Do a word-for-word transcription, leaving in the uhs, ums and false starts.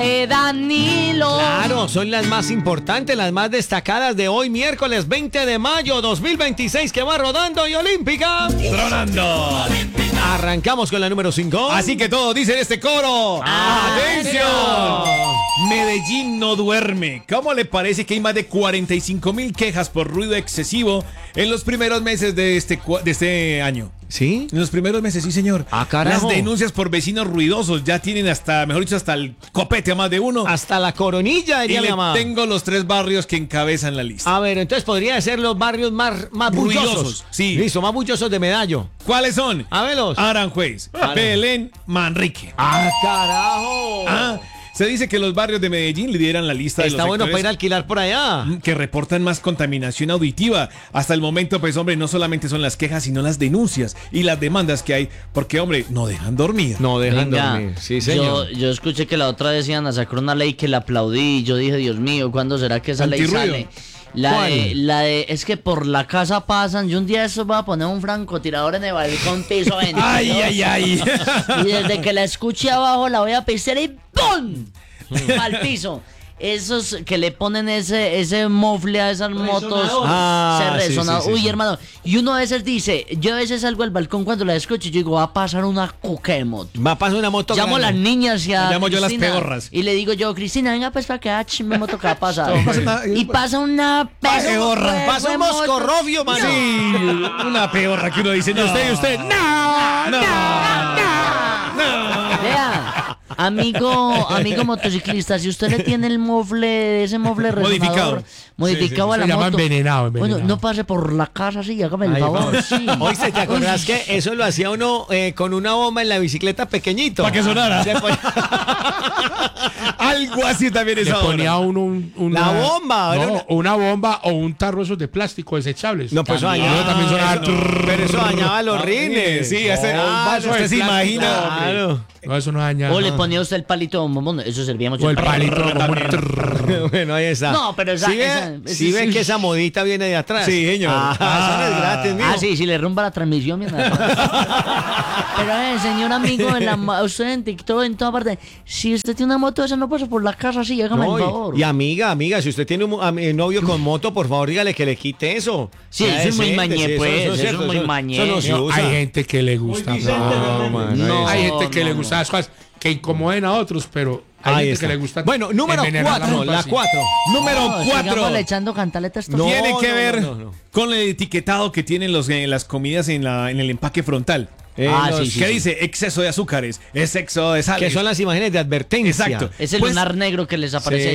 de Danilo. Claro, son las más importantes, las más destacadas de hoy, miércoles veinte de mayo dos mil veintiséis, que va rodando y olímpica. Tronando. Arrancamos con la número cinco. Así que todos dicen este coro. ¡Atención! Medellín no duerme. ¿Cómo le parece que hay más de cuarenta y cinco mil quejas por ruido excesivo en los primeros meses de este, de este año? ¿Sí? En los primeros meses, sí, señor. Ah, carajo. Las denuncias por vecinos ruidosos ya tienen hasta, mejor dicho, hasta el copete a más de uno. Hasta la coronilla, Y diría mi le mamá. tengo los tres barrios que encabezan la lista. A ver, entonces podría ser los barrios más, más bullosos. Ruidosos, sí. Listo, más bullosos de Medallo. ¿Cuáles son? A verlos. Aranjuez, Belén, Manrique. ¡Ah, carajo! Ah, se dice que los barrios de Medellín lideran la lista de Está los bueno para ir a sectores alquilar por allá. que reportan más contaminación auditiva. Hasta el momento, pues, hombre, no solamente son las quejas, sino las denuncias y las demandas que hay, porque, hombre, no dejan dormir. No dejan Venga, dormir. Sí, señor. Yo, yo escuché que la otra vez iban a sacar una ley que la aplaudí y yo dije, Dios mío, ¿cuándo será que esa ley Antirruido. sale? La ¿Cuál? de, la de, es que por la casa pasan, yo un día eso voy a poner un francotirador en el balcón piso veintidós. Ay, ay, ay. Y desde que la escuche abajo la voy a pisar y ¡pum! Al piso. Esos que le ponen ese ese mofle a esas motos, Ah, ese sí, resonador. sí, sí, Uy, sí. hermano, y uno a veces dice, yo a veces salgo al balcón cuando la escucho y yo digo, va a pasar una cuquemot. Va a pasar una moto Llamo a las grande. niñas y a Llamo yo a las Cristina, pedorras. y le digo yo, Cristina, venga pues para que ah, ch, me moto que va a pasar. pasa una- Y pasa una pedorra. Pasa un moscorrofio, mano. Sí, una peorra que uno dice, ¿y usted y usted? ¡No! ¡No! Vea, amigo, amigo motociclista, si usted le tiene el mofle, ese mofle resonador Modificado. modificado Sí, sí, a la se llama moto. envenenado, envenenado. Bueno, no pase por la casa así, hágame el Ahí favor, va. sí. Oíste, ¿te acordás Uy, que eso lo hacía uno eh, con una bomba en la bicicleta pequeñito? Pa' que sonara. Se pon- Algo así también es Le ahora. ponía uno un, una, La bomba, no, era una- una bomba o un tarro esos de plástico desechables. No, pues eso También. dañaba. Eso también sonaba Eso- trrr. Pero eso dañaba los Ah, rines. sí, ese- Ah, un vaso de usted se plástico, imagina. hombre. Claro. No, eso no daña. O le ponía usted el palito de bombón, eso servía mucho. O el palito como un también. trrr. Bueno, ahí está. No, pero esa- ¿Sí ve, esa- sí esa- ve que esa modita viene de atrás? Sí, señor. Ah, eso no es gratis, mijo. Ah, sí, si le rumba la transmisión, mi hermano. Pero, eh, señor amigo, en la, ma- usted en TikTok, en toda parte, si usted tiene una moto esa, no pasa por la casa así, hágame No, el y- favor. y, amiga, amiga, si usted tiene un am- eh, novio con moto, por favor, dígale que le quite eso. Sí, Sea eso es muy decente, mañé, sí, pues, eso es cierto, muy mañé. Eso no se No, usa. hay gente que le gusta. No, mano, No. Hay gente que no, le no. gusta las cosas que incomoden a otros, pero hay Ahí gente está. que le gusta. Bueno, número envenenar cuatro, moto la así. cuatro. Número No, cuatro. sigámosle echando cantaletas estos- No, Tiene que no, ver no, no. con el etiquetado que tienen los, eh, las comidas en, la, en el empaque frontal. Eh, Ah, los- sí, sí, que sí. dice exceso de azúcares, exceso de sal. Que son las imágenes de advertencia. Exacto. Es el Pues- lunar negro que les aparece. Sí.